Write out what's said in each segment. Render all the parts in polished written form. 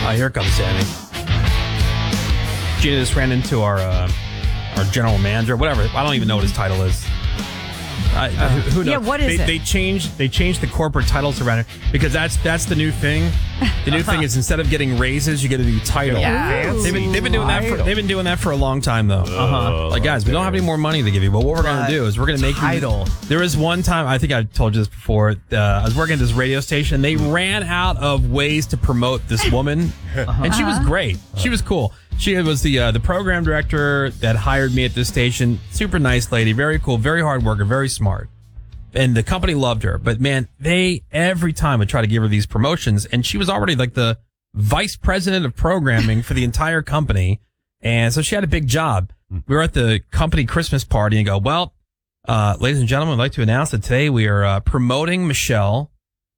Here comes Sammy. Gina just ran into our general manager, whatever. I don't even know what his title is. Who knows? Yeah, what is it? They changed the corporate titles around it because that's the new thing. The new thing is instead of getting raises, you get a new title. Yeah. They've been doing that for a long time though. Like guys, we don't have any more money to give you, but what we're going to do is we're going to make title. There was one time, I think I told you this before. I was working at this radio station. They ran out of ways to promote this woman, and she was great. She was cool. She was the program director that hired me at this station. Super nice lady, very cool, very hard worker, very smart. And the company loved her. But man, they every time would try to give her these promotions. And she was already like the vice president of programming for the entire company. And so she had a big job. We were at the company Christmas party and go, well, ladies and gentlemen, I'd like to announce that today we are promoting Michelle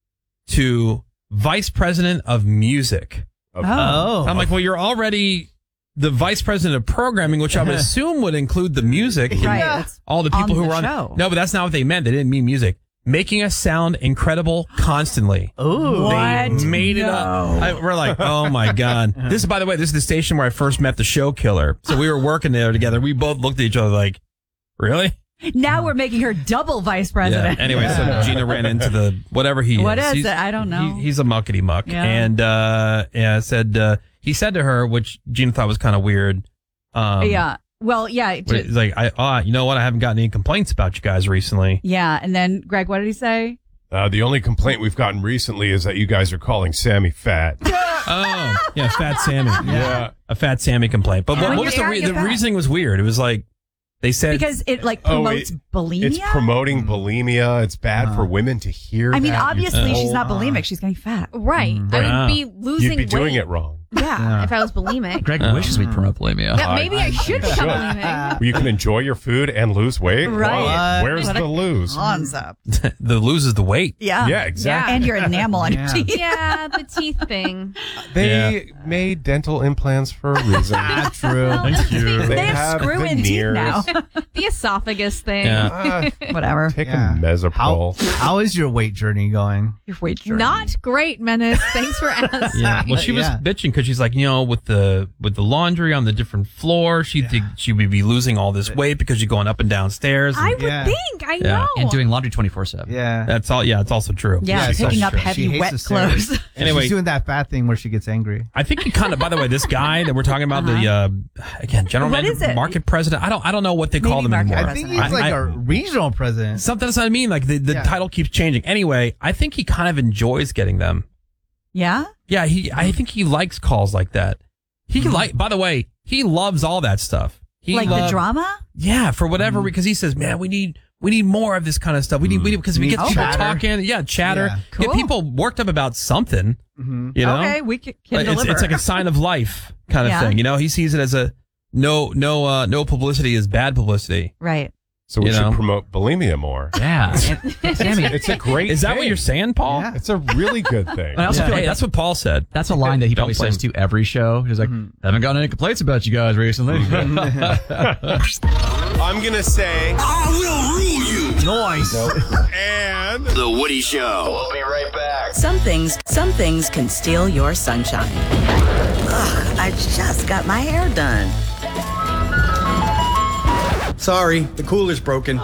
to vice president of music. Oh. I'm like, well, you're already the vice president of programming, which I would assume would include the music. Right. All the people who were on. show. No, but that's not what they meant. They didn't mean music. Making us sound incredible constantly. Ooh. They made it up. We're like, oh my God. This is, by the way, this is the station where I first met the show killer. So we were working there together. We both looked at each other like, really? Now we're making her double vice president. Yeah. Anyway, so Gina ran into the whatever he What is. is it? I don't know. He's a muckety muck. Yeah. And said he said to her, which Gina thought was kind of weird. Yeah. Well, yeah. He's like, you know what? I haven't gotten any complaints about you guys recently. Yeah. And then, Greg, what did he say? The only complaint we've gotten recently is that you guys are calling Sammy fat. Oh, yeah, Fat Sammy. Yeah. A Fat Sammy complaint. But what was the fat. reasoning was weird. It was like, they said. Because it like promotes bulimia? It's promoting bulimia. It's bad for women to hear I mean, that. obviously she's not bulimic. She's getting fat. Right. I would be losing You'd be doing weight. it wrong. Yeah, if I was bulimic. Greg wishes we'd promote bulimia. Yeah, maybe I should become bulimic. You can enjoy your food and lose weight? Right. Wow. Where's the lose? Concept. The loses the weight. Yeah. Yeah, exactly. And your enamel on your teeth. Yeah, the teeth thing. They made dental implants for a reason. True. Thank you. They have screw-in teeth now. The esophagus thing. Yeah. Whatever. Take a Mesopro. How is your weight journey going? Your weight journey. Not great, Menace. Thanks for asking. Yeah. Well, she was bitching because she's like, with the laundry on the different floor, she'd think she would be losing all this weight because you're going up and down stairs. I would think. I Yeah. know. And doing laundry 24/7. Yeah. That's all. Yeah, it's also true. Yeah, Yeah, picking up she heavy hates wet the stairs. clothes. Anyway. She's doing that bad thing where she gets angry. I think he kind of. By the way, this guy that we're talking about, the again general What manager, is it? market president. I don't know what they call them market anymore. I think president. he's like I- a regional president. Something that's what I mean. Like the Yeah. title keeps changing. Anyway, I think he kind of enjoys getting them. Yeah? Yeah, I think he likes calls like that. He by the way, he loves all that stuff. He Like the drama? Yeah, for whatever because he says, man, we need more of this kind of stuff. We need because we Need get people chatter. talking, chatter, Yeah. get Cool. people worked up about something. You know, Okay, we can Like, deliver. it's like a sign of life kind of Yeah. thing. He sees it as a no publicity is bad publicity. Right. So we You should know? promote bulimia more. Yeah. Sammy, It's a great Is that thing. what you're saying, Paul? Yeah. It's a really good thing. I also feel like That's what Paul said. that's a line that he probably Don't blame says to every show. He's like, haven't gotten any complaints about you guys recently. I'm going to say, I will rule you. Noise. and The Woody Show. We'll be right back. Some things can steal your sunshine. Ugh, I just got my hair done. Sorry, the cooler's broken.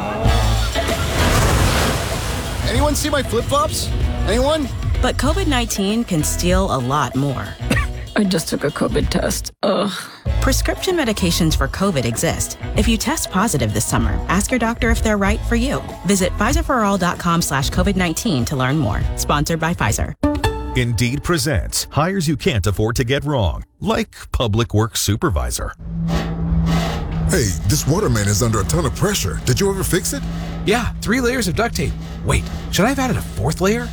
Anyone see my flip-flops? Anyone? But COVID-19 can steal a lot more. I just took a COVID test. Ugh. Prescription medications for COVID exist. If you test positive this summer, ask your doctor if they're right for you. Visit PfizerForAll.com/COVID-19 to learn more. Sponsored by Pfizer. Indeed presents hires you can't afford to get wrong, like public works supervisor. Hey, this waterman is under a ton of pressure. Did you ever fix it? Yeah, 3 layers of duct tape. Wait, should I have added a 4th layer?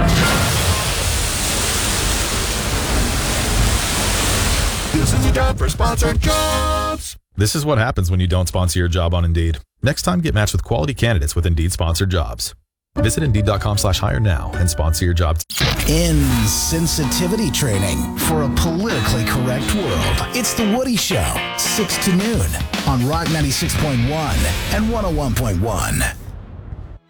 This is your job for sponsored jobs. This is what happens when you don't sponsor your job on Indeed. Next time, get matched with quality candidates with Indeed sponsored jobs. Visit Indeed.com/hire now and sponsor your job. Insensitivity training for a politically correct world. It's The Woody Show, 6 to noon on Rock 96.1 and 101.1.